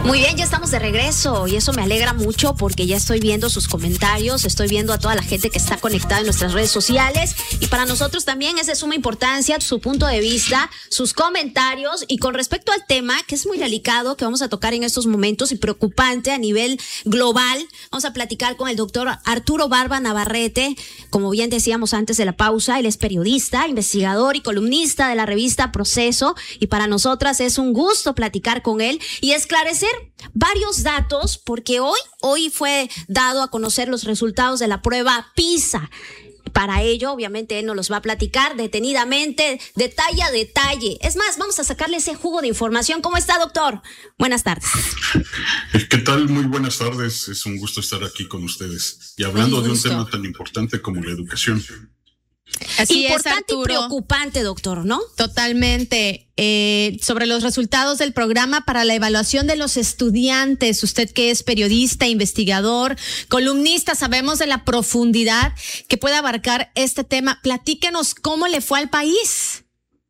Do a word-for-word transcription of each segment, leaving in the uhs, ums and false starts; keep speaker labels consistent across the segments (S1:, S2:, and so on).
S1: Muy bien, ya estamos de regreso y eso me alegra mucho porque ya estoy viendo sus comentarios, estoy viendo a toda la gente que está conectada en nuestras redes sociales y para nosotros también es de suma importancia su punto de vista, sus comentarios y con respecto al tema que es muy delicado que vamos a tocar en estos momentos y preocupante a nivel global, vamos a platicar con el doctor Arturo Barba Navarrete, como bien decíamos antes de la pausa, él es periodista, investigador y columnista de la revista Proceso y para nosotras es un gusto platicar con él y esclarecer varios datos porque hoy, hoy fue dado a conocer los resultados de la prueba PISA. Para ello, obviamente, él nos los va a platicar detenidamente, detalle a detalle. Es más, vamos a sacarle ese jugo de información. ¿Cómo está, doctor? Buenas tardes.
S2: ¿Qué tal? Muy buenas tardes. Es un gusto estar aquí con ustedes y hablando de un tema tan importante como la educación.
S1: Así importante es, y preocupante, doctor, ¿no?
S3: Totalmente. Eh, sobre los resultados del programa para la evaluación de los estudiantes, usted que es periodista, investigador, columnista, sabemos de la profundidad que puede abarcar este tema. Platíquenos cómo le fue al país.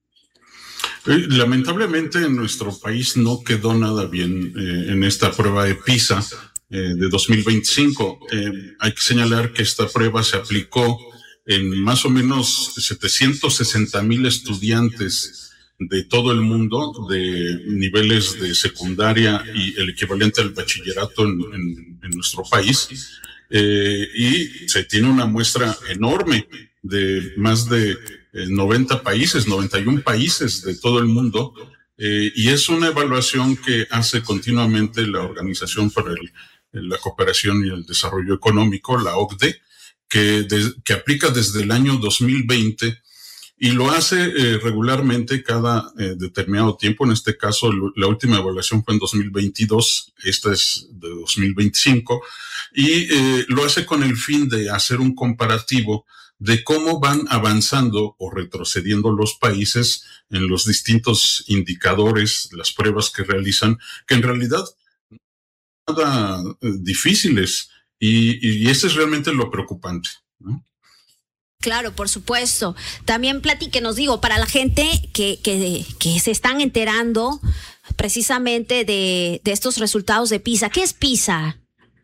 S2: Eh, lamentablemente en nuestro país no quedó nada bien eh, en esta prueba de PISA eh, de dos mil veinticinco. Eh, hay que señalar que esta prueba se aplicó en más o menos setecientos sesenta mil estudiantes de todo el mundo, de niveles de secundaria y el equivalente al bachillerato en, en, en nuestro país. Eh, y se tiene una muestra enorme de más de eh, noventa países, noventa y un países de todo el mundo. Eh, y es una evaluación que hace continuamente la Organización para el, la Cooperación y el Desarrollo Económico, la O C D E, Que, de, que aplica desde el año dos mil veinte y lo hace eh, regularmente cada eh, determinado tiempo. En este caso, la última evaluación fue en dos mil veintidós, esta es de dos mil veinticinco, y eh, lo hace con el fin de hacer un comparativo de cómo van avanzando o retrocediendo los países en los distintos indicadores, las pruebas que realizan, que en realidad son nada eh, difíciles. Y, y ese es realmente lo preocupante, ¿no?
S1: Claro, por supuesto. También platíquenos, digo, para la gente que, que, que se están enterando precisamente de, de estos resultados de PISA. ¿Qué es PISA?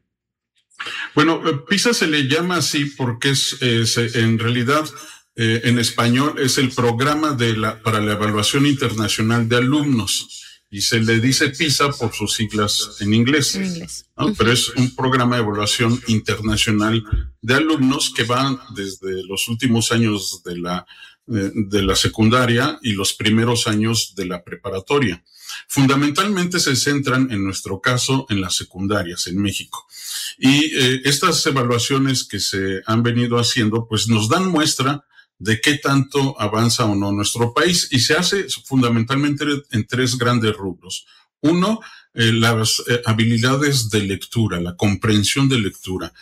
S2: Bueno, PISA se le llama así porque es, es en realidad, eh, en español, es el programa de la, para la evaluación internacional de alumnos. Y se le dice PISA por sus siglas en inglés, en inglés. ¿no? Uh-huh. Pero es un programa de evaluación internacional de alumnos que van desde los últimos años de la, eh, de la secundaria y los primeros años de la preparatoria. Fundamentalmente se centran, en nuestro caso, en las secundarias en México. Y eh, estas evaluaciones que se han venido haciendo, pues nos dan muestra de qué tanto avanza o no nuestro país y se hace fundamentalmente en tres grandes rubros. Uno, eh, las eh, habilidades de lectura, la comprensión de lectura.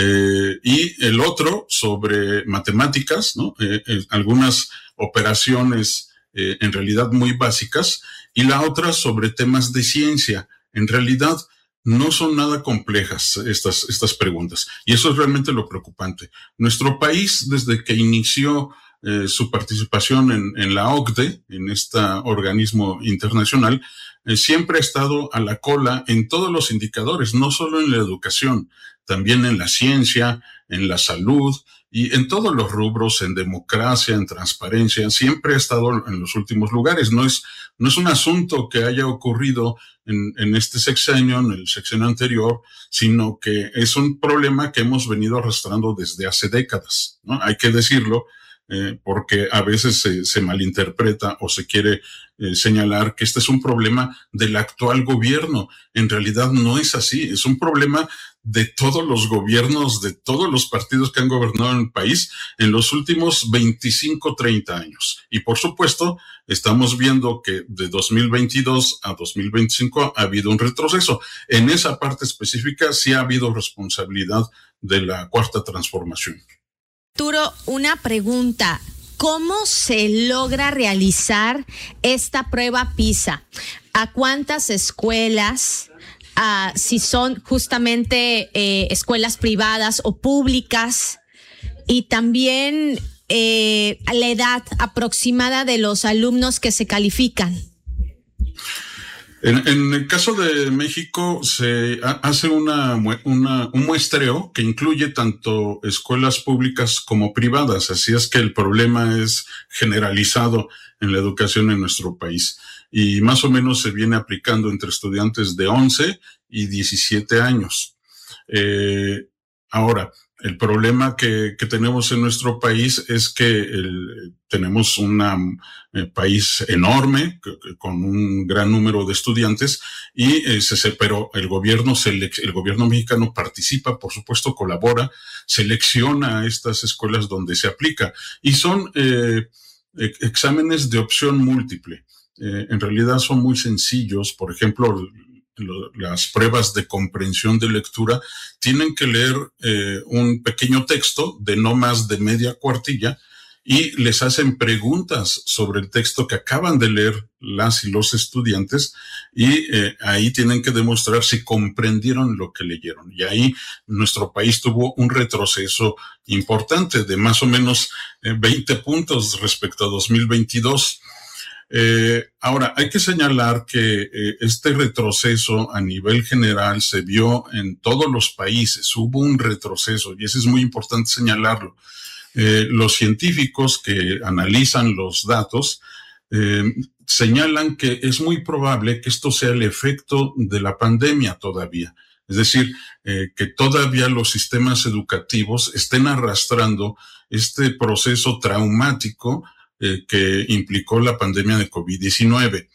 S2: Eh, y el otro sobre matemáticas, ¿no? Eh, eh, algunas operaciones eh, en realidad muy básicas. Y la otra sobre temas de ciencia. En realidad no son nada complejas estas, estas preguntas. Y eso es realmente lo preocupante. Nuestro país, desde que inició eh, su participación en, en la O C D E, en este organismo internacional, eh, siempre ha estado a la cola en todos los indicadores, no solo en la educación, también en la ciencia, en la salud y en todos los rubros, en democracia, en transparencia, siempre ha estado en los últimos lugares. No es, no es un asunto que haya ocurrido en, en este sexenio, en el sexenio anterior, sino que es un problema que hemos venido arrastrando desde hace décadas, ¿no? Hay que decirlo, eh, porque a veces se, se malinterpreta o se quiere eh, señalar que este es un problema del actual gobierno. En realidad no es así, es un problema de todos los gobiernos, de todos los partidos que han gobernado en el país en los últimos veinticinco, treinta años. Y por supuesto, estamos viendo que de dos mil veintidós a dos mil veinticinco ha habido un retroceso. En esa parte específica sí ha habido responsabilidad de la Cuarta Transformación.
S3: Arturo, una pregunta. ¿Cómo se logra realizar esta prueba PISA? ¿A cuántas escuelas? Uh, si son justamente eh, escuelas privadas o públicas, y también eh, la edad aproximada de los alumnos que se califican.
S2: En, en el caso de México se hace una, una, un muestreo que incluye tanto escuelas públicas como privadas, así es que el problema es generalizado en la educación en nuestro país y más o menos se viene aplicando entre estudiantes de once y diecisiete años. Eh, ahora, el problema que, que tenemos en nuestro país es que el, tenemos un eh, país enorme que, que, con un gran número de estudiantes y eh, se, pero el gobierno selec, el gobierno mexicano participa, por supuesto, colabora, selecciona a estas escuelas donde se aplica y son eh, exámenes de opción múltiple. Eh, en realidad son muy sencillos, por ejemplo, las pruebas de comprensión de lectura tienen que leer eh, un pequeño texto de no más de media cuartilla y les hacen preguntas sobre el texto que acaban de leer las y los estudiantes y eh, ahí tienen que demostrar si comprendieron lo que leyeron. Y ahí nuestro país tuvo un retroceso importante de más o menos eh, veinte puntos respecto a dos mil veintidós. Eh, ahora, hay que señalar que eh, este retroceso a nivel general se vio en todos los países. Hubo un retroceso y eso es muy importante señalarlo. Eh, los científicos que analizan los datos eh, señalan que es muy probable que esto sea el efecto de la pandemia todavía. Es decir, eh, que todavía los sistemas educativos estén arrastrando este proceso traumático Eh, que implicó la pandemia de COVID diecinueve.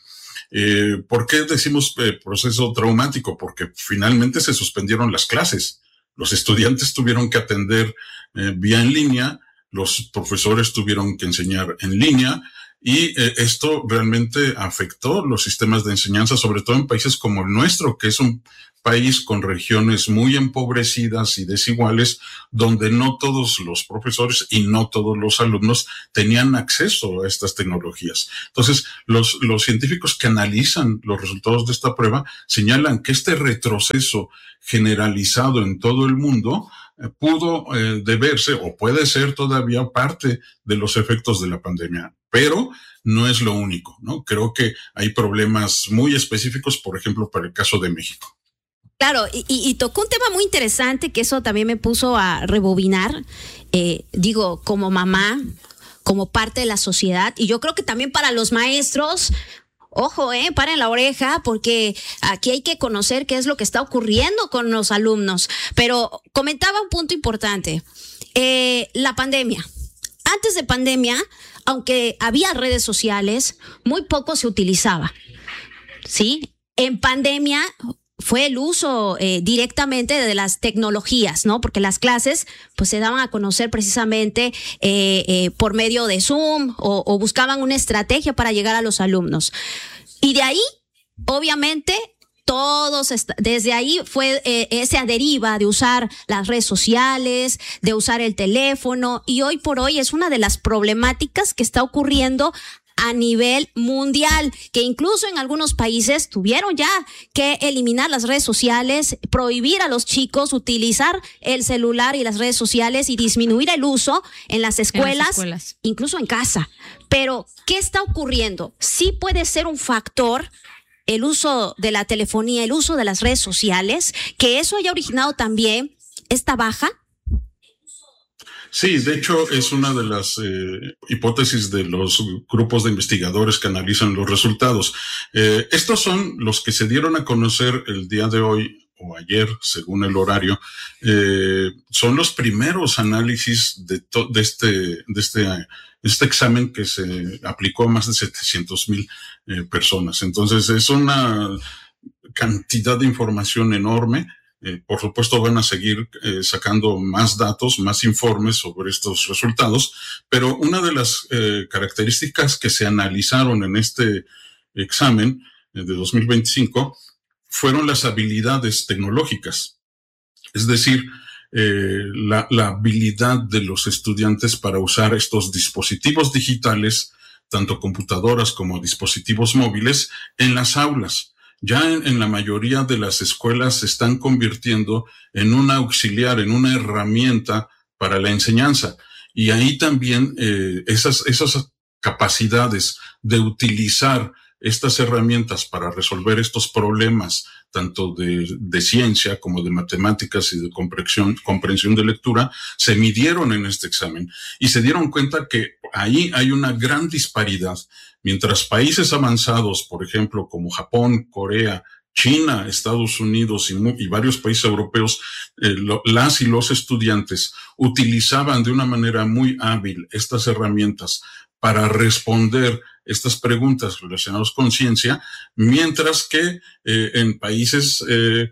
S2: Eh, ¿Por qué decimos eh, proceso traumático? Porque finalmente se suspendieron las clases. Los estudiantes tuvieron que atender eh, vía en línea, los profesores tuvieron que enseñar en línea y eh, esto realmente afectó los sistemas de enseñanza, sobre todo en países como el nuestro, que es un país con regiones muy empobrecidas y desiguales, donde no todos los profesores y no todos los alumnos tenían acceso a estas tecnologías. Entonces, los, los científicos que analizan los resultados de esta prueba señalan que este retroceso generalizado en todo el mundo eh, pudo eh, deberse o puede ser todavía parte de los efectos de la pandemia, pero no es lo único, ¿no? Creo que hay problemas muy específicos, por ejemplo, para el caso de México.
S1: Claro, y, y tocó un tema muy interesante que eso también me puso a rebobinar, eh, digo, como mamá, como parte de la sociedad, y yo creo que también para los maestros, ojo, eh, paren la oreja, porque aquí hay que conocer qué es lo que está ocurriendo con los alumnos. Pero comentaba un punto importante, eh, la pandemia. Antes de pandemia, aunque había redes sociales, muy poco se utilizaba, ¿sí? En pandemia fue el uso eh, directamente de las tecnologías, ¿no? Porque las clases pues se daban a conocer precisamente eh, eh, por medio de Zoom o, o buscaban una estrategia para llegar a los alumnos. Y de ahí, obviamente, todos, desde ahí fue eh, esa deriva de usar las redes sociales, de usar el teléfono, y hoy por hoy es una de las problemáticas que está ocurriendo a nivel mundial, que incluso en algunos países tuvieron ya que eliminar las redes sociales, prohibir a los chicos utilizar el celular y las redes sociales y disminuir el uso en las escuelas, en las escuelas. Incluso en casa. Pero, ¿qué está ocurriendo? Sí puede ser un factor el uso de la telefonía, el uso de las redes sociales, que eso haya originado también esta baja.
S2: Sí, de hecho es una de las eh, hipótesis de los grupos de investigadores que analizan los resultados. Eh, estos son los que se dieron a conocer el día de hoy o ayer, según el horario. Eh, son los primeros análisis de, to, de este, de este, este examen que se aplicó a más de setecientos mil eh, personas. Entonces es una cantidad de información enorme. Eh, por supuesto van a seguir eh, sacando más datos, más informes sobre estos resultados, pero una de las eh, características que se analizaron en este examen eh, de dos mil veinticinco fueron las habilidades tecnológicas, es decir, eh, la, la habilidad de los estudiantes para usar estos dispositivos digitales, tanto computadoras como dispositivos móviles, en las aulas. Ya en, en la mayoría de las escuelas se están convirtiendo en un auxiliar, en una herramienta para la enseñanza. Y ahí también eh, esas, esas capacidades de utilizar estas herramientas para resolver estos problemas, tanto de, de ciencia como de matemáticas y de comprensión, comprensión de lectura, se midieron en este examen y se dieron cuenta que ahí hay una gran disparidad. Mientras países avanzados, por ejemplo, como Japón, Corea, China, Estados Unidos y, y varios países europeos, eh, lo, las y los estudiantes utilizaban de una manera muy hábil estas herramientas para responder estas preguntas relacionadas con ciencia, mientras que eh, en países, eh,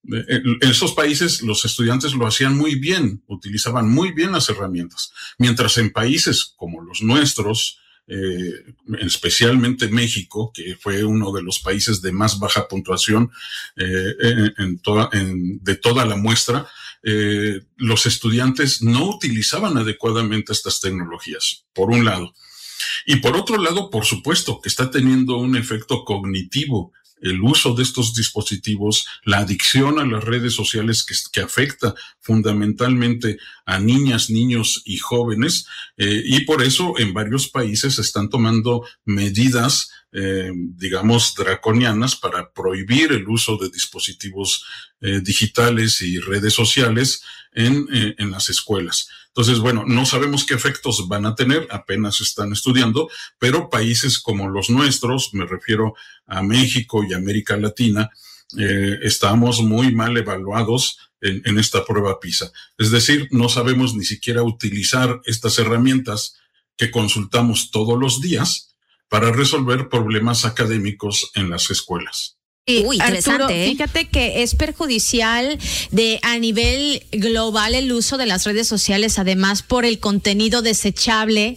S2: en esos países los estudiantes lo hacían muy bien, utilizaban muy bien las herramientas, mientras en países como los nuestros, Eh, especialmente México, que fue uno de los países de más baja puntuación eh, en, en toda, en, de toda la muestra, eh, los estudiantes no utilizaban adecuadamente estas tecnologías, por un lado. Y por otro lado, por supuesto, que está teniendo un efecto cognitivo el uso de estos dispositivos, la adicción a las redes sociales que, que afecta fundamentalmente a niñas, niños y jóvenes, eh, y por eso en varios países se están tomando medidas, eh, digamos, draconianas para prohibir el uso de dispositivos eh, digitales y redes sociales en, eh, en las escuelas. Entonces, bueno, no sabemos qué efectos van a tener, apenas están estudiando, pero países como los nuestros, me refiero a México y América Latina, eh, estamos muy mal evaluados en, en esta prueba PISA. Es decir, no sabemos ni siquiera utilizar estas herramientas que consultamos todos los días para resolver problemas académicos en las escuelas.
S3: Sí,
S1: Uy, interesante,
S3: Arturo,
S1: ¿eh?
S3: fíjate que es perjudicial de a nivel global el uso de las redes sociales, además por el contenido desechable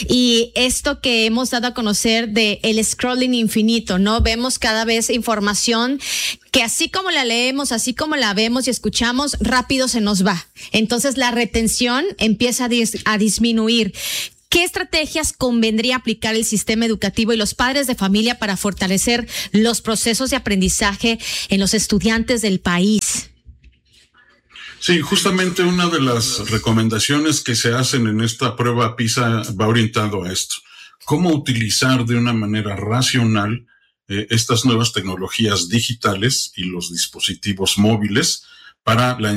S3: y esto que hemos dado a conocer de el scrolling infinito, ¿no? Vemos cada vez información que así como la leemos, así como la vemos y escuchamos, rápido se nos va. Entonces la retención empieza a, dis- a disminuir. ¿Qué estrategias convendría aplicar el sistema educativo y los padres de familia para fortalecer los procesos de aprendizaje en los estudiantes del país?
S2: Sí, justamente una de las recomendaciones que se hacen en esta prueba PISA va orientado a esto. Cómo utilizar de una manera racional eh, estas nuevas tecnologías digitales y los dispositivos móviles para la